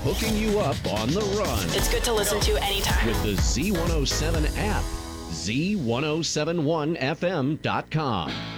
hooking you up on the run. It's good to listen to anytime. With the Z107 app, Z1071FM.com.